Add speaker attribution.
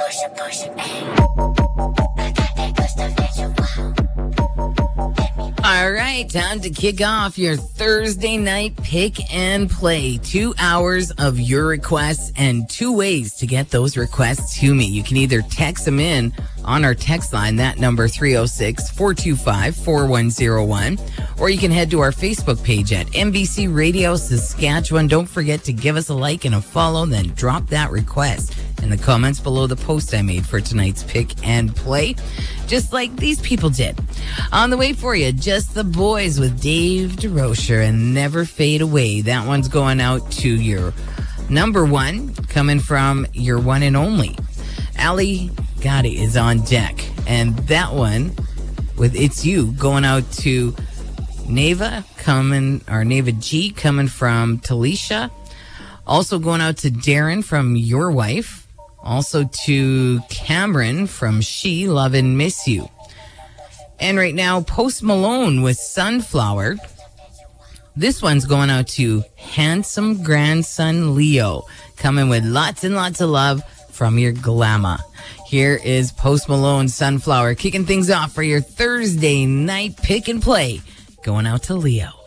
Speaker 1: All right, time to kick off your Thursday night pick and play. 2 hours of your requests and 2 ways to get those requests to me. You can either text them in on our text line, that number 306-425-4101, or you can head to our Facebook page at MBC Radio Saskatchewan. Don't forget to give us a like and a follow, then drop that request in the comments below the post I made for tonight's pick and play, just like these people did. On the way for you, Just the Boys with Dave DeRocher and Never Fade Away. That one's going out to your number one, coming from your one and only. Ali Gotti is on deck. And that one with It's You going out to Neva G coming from Talisha. Also going out to Darren from Your Wife. Also to Cameron from She Love and Miss You. And right now, Post Malone with Sunflower. This one's going out to handsome grandson Leo, coming with lots and lots of love from your Glamour. Here is Post Malone, Sunflower, kicking things off for your Thursday night pick and play, going out to Leo.